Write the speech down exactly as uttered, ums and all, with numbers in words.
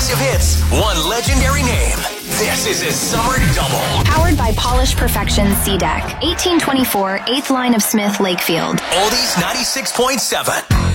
massive hits, one legendary name. This is his summer double. Powered by Polished Perfection C-Deck. eighteen twenty-four, eighth line of Smith, Lakefield. Oldies ninety-six point seven.